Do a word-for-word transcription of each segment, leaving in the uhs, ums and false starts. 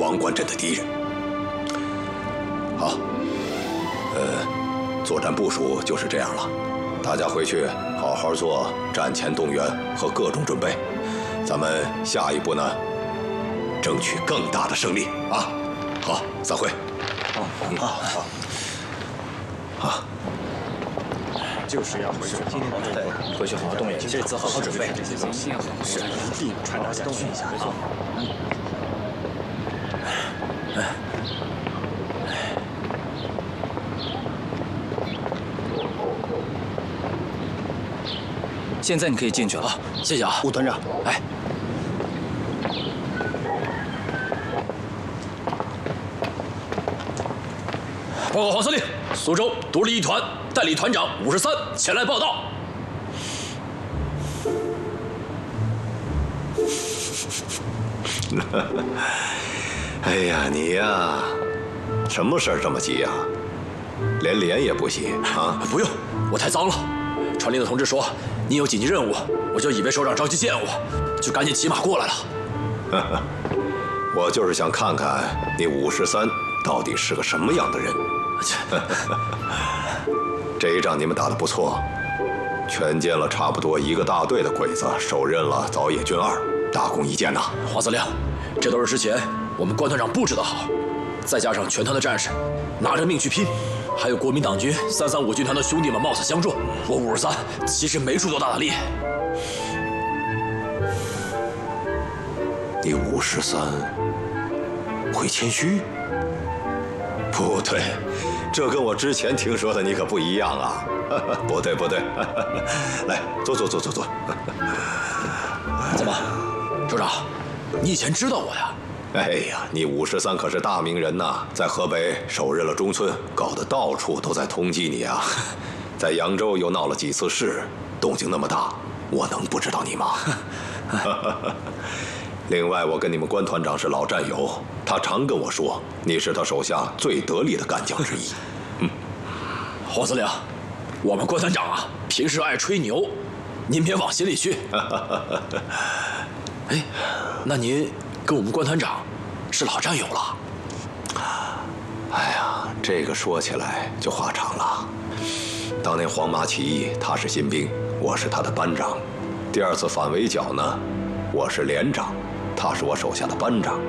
王关镇的敌人。好，呃，作战部署就是这样了，大家回去好好做战前动员和各种准备。咱们下一步呢，争取更大的胜利啊！好，散会。 好， 嗯，好，好，好。 就是要回去，今天对，回去好好动员，这次好好准备，这些东西是一定传达下去一下啊。嗯。 现在你可以进去了， 谢谢啊， 吴团长。哎， 报告黄司令，苏州独立一团代理团长五十三前来报道。 哎呀，你呀，什么事儿这么急呀？连连也不洗啊？ 不用，我太脏了。传令的同志说你有紧急任务，我就以为首长着急见我，就赶紧骑马过来了。 我就是想看看你五十三到底是个什么样的人。这一仗你们打得不错，全歼了差不多一个大队的鬼子，手刃了早野军二，大功一件呐！ 黄司令，这都是之前我们关团长布置的好，再加上全团的战士拿着命去拼，还有国民党军三三五军团的兄弟们冒死相助，我五十三其实没出多大的力。 你五十三会谦虚？不对，这跟我之前听说的你可不一样啊！不对不对，来坐坐坐坐坐。 怎么，首长，你以前知道我呀？ 哎呀，你五十三可是大名人呐，在河北手刃了中村，搞得到处都在通缉你啊！在扬州又闹了几次事，动静那么大，我能不知道你吗？另外，我跟你们关团长是老战友，他常跟我说，你是他手下最得力的干将之一。嗯， 黄司令，我们关团长啊，平时爱吹牛，您别往心里去。哎，那您跟我们关团长是老战友了？ 哎呀，这个说起来就话长了。当年黄麻起义，他是新兵，我是他的班长。第二次反围剿呢，我是连长。他是我手下的班长，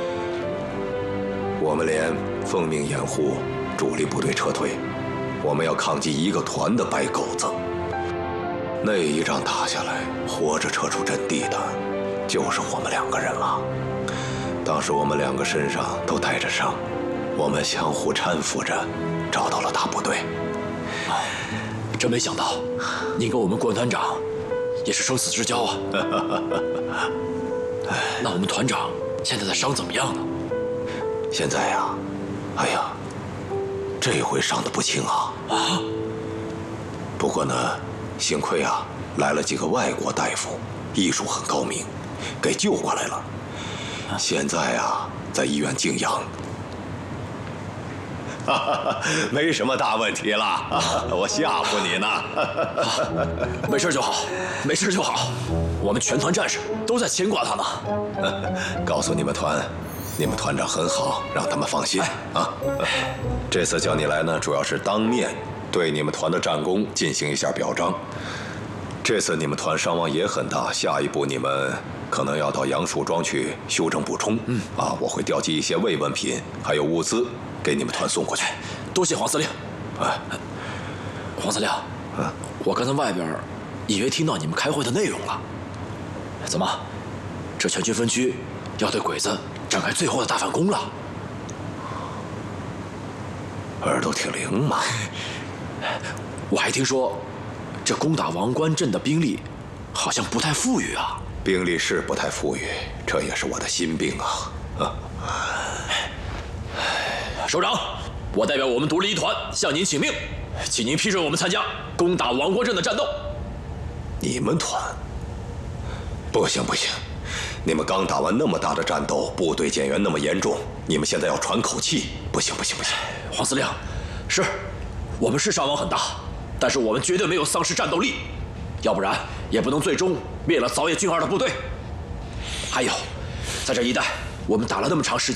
我们连奉命掩护主力部队撤退，我们要抗击一个团的白狗子。那一仗打下来，活着撤出阵地的，就是我们两个人了。当时我们两个身上都带着伤，我们相互搀扶着，找到了大部队。 真没想到，您跟我们关团长也是生死之交啊！那我们团长现在的伤怎么样呢？ 现在呀，哎呀，这回伤得不轻啊！啊！不过呢，幸亏啊，来了几个外国大夫，医术很高明，给救过来了。现在啊，在医院静养。没什么大问题了，我吓唬你呢。 没事就好，没事就好。我们全团战士都在牵挂他呢。 告诉你们团，你们团长很好，让他们放心啊。这次叫你来呢，主要是当面对你们团的战功进行一下表彰。这次你们团伤亡也很大，下一步你们可能要到杨树庄去休整补充。嗯啊，我会调集一些慰问品还有物资给你们团送过去。 多谢黄司令。哎，黄司令，嗯，我刚才外边以为听到你们开会的内容了。怎么，这全军分区要对鬼子展开最后的大反攻了？ 耳朵挺灵嘛。 我还听说，这攻打王关镇的兵力好像不太富裕啊。 兵力是不太富裕，这也是我的心病啊。啊， 首长，我代表我们独立一团向您请命，请您批准我们参加攻打王关镇的战斗。 你们团？不行不行，你们刚打完那么大的战斗，部队减员那么严重，你们现在要喘口气，不行不行不行。 黄司令，是，我们是伤亡很大，但是我们绝对没有丧失战斗力，要不然也不能最终灭了早野俊二的部队。还有，在这一带，我们打了那么长时间。